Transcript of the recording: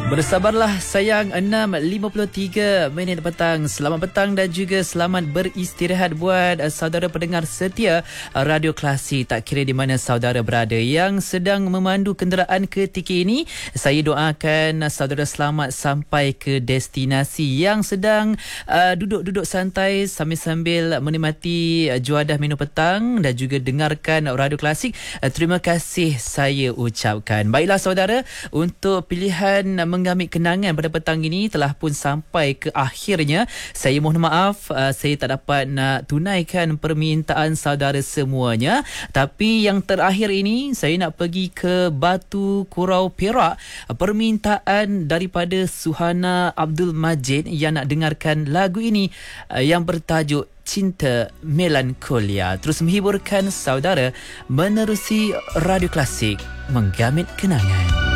Bersabarlah sayang, 6.53 minit petang. Selamat petang dan juga selamat beristirahat buat saudara pendengar setia Radio Klasik. Tak kira di mana saudara berada yang sedang memandu kenderaan ketika ini, saya doakan saudara selamat sampai ke destinasi. Yang sedang duduk-duduk santai sambil-sambil menikmati juadah minum petang dan juga dengarkan Radio Klasik, terima kasih saya ucapkan. Baiklah saudara, untuk pilihan mengambil kenangan pada petang ini telah pun sampai ke akhirnya. Saya mohon maaf, saya tak dapat nak tunaikan permintaan saudara semuanya. Tapi yang terakhir ini, saya nak pergi ke Batu Kurau Perak. Permintaan daripada Suhana Abdul Majid yang nak dengarkan lagu ini yang bertajuk Cinta Melankolia. Terus menghiburkan saudara menerusi Radio Klasik, menggamit kenangan.